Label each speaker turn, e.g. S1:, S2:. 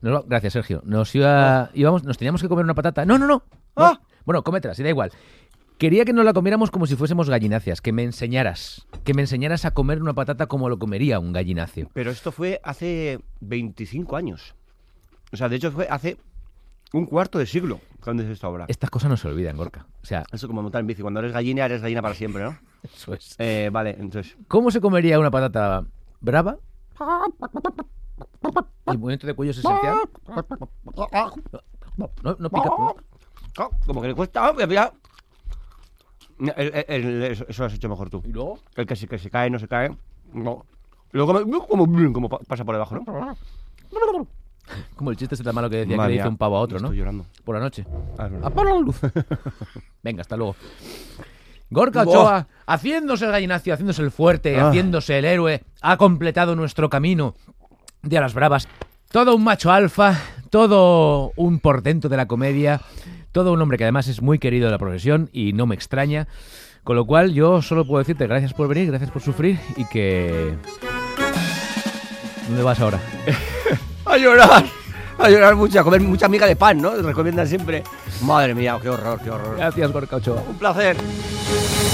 S1: Gracias, Sergio. Nos teníamos que comer una patata. No.
S2: Ah.
S1: Bueno, cómetela, si da igual. Quería que nos la comiéramos como si fuésemos gallináceas, que me enseñaras a comer una patata como lo comería un gallináceo.
S2: Pero esto fue hace 25 años. O sea, de hecho fue hace un cuarto de siglo cuando es esta obra.
S1: Estas cosas no se olvidan, Gorka. O sea,
S2: Eso como montar en bici. Cuando eres gallina para siempre, ¿no?
S1: eso es.
S2: Vale, entonces...
S1: ¿Cómo se comería una patata brava? El movimiento de cuello es esencial. No pica.
S2: Como que le cuesta... Eso lo has hecho mejor tú.
S1: ¿Y luego?
S2: El que se cae, no se cae. No. Luego como pasa por debajo, ¿no?
S1: Como el chiste ese tan malo que decía
S2: Madre
S1: que le hizo
S2: mía,
S1: un pavo a otro, ¿no?
S2: Estoy llorando.
S1: Por la noche.
S2: Es verdad.
S1: Apaga la luz. Venga, hasta luego. Gorka Ochoa, haciéndose el gallinacio, haciéndose el fuerte, haciéndose el héroe, ha completado nuestro camino de a las bravas. Todo un macho alfa, todo un portento de la comedia, todo un hombre que además es muy querido de la profesión y no me extraña. Con lo cual yo solo puedo decirte gracias por venir, gracias por sufrir y que... ¿Dónde vas ahora?
S2: A llorar mucho, a comer mucha miga de pan, ¿no? Recomiendan siempre. Madre mía, qué horror.
S1: Gracias, Gorka Ochoa.
S2: Un placer.